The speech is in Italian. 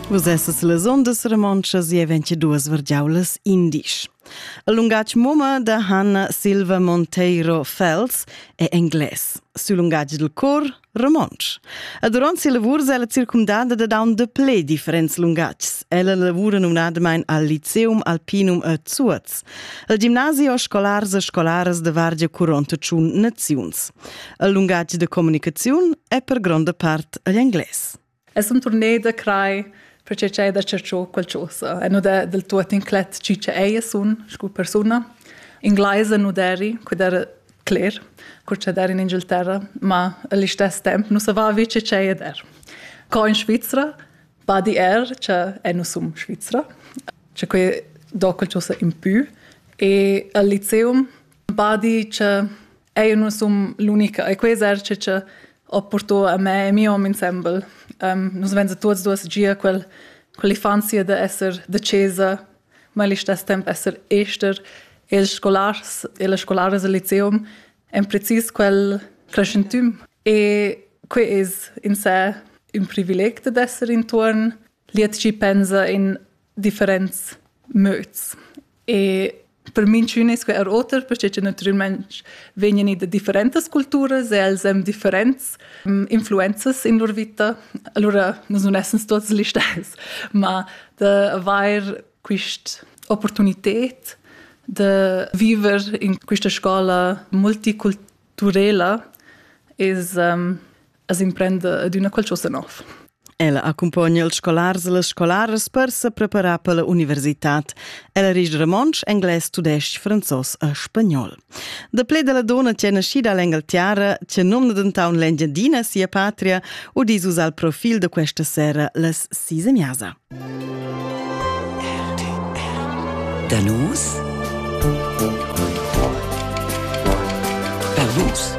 Vus essas las ondas remonchas e evenche duas vergiaulas indisch. A lungatg mumma da Hanna Silva Monteiro Fels è engles. Su lungatg del cor, remonch. A durant si lavurs ella circumdada da daun de ple differents lungatgs. Ella lavura numnadamein al Liceum Alpinum a Zuaz. Al gimnasio scolars e scolaras de vargia 41 naziuns. A lungatg de comunicaziun è per gronda part agli engles. Es un torneo da crai perché c'è da cercare qualcosa. E non è del tutto inclet ciccia eia sun, scu persona. Inglese non eri, quid era clear, c'è in Inghilterra, ma allo stesso tempo non sapeva vice c'è der. Qua in Svizzera, badi c'è non sum Svizzera, c'è qui do qualcosa in più. E al Liceum, badi c'è non sum l'unica, e qui c'è ho portato a me e mio insieme. Nos vengono tutti due gia quell'infanzia di essere decisa, ma allo stesso tempo essere ester, e le scolari del Liceum è preciso quel crescentum. E qui è in sé un privilegio di essere intorno, liet ci pensa in differenti modi. E per me è un altro, perché naturalmente vengono da differenti culture e hanno differenti influenze in loro vita. Allora non sono tutti gli stessi, ma di avere questa opportunità di vivere in questa scuola multiculturale è imprendere ad una qualcosa nuova. Ella accompagna els scolars e les scolares per se preparar per la universitat. Ella risch romansch, engles, tudesc, franzos e spagnol. De ple de la donna c'è nascida all'Inghilterra, c'è nomna d'entaun l'engiadina sia patria, o disus al profil de questa sera les sise miasa. Danus? Per vus?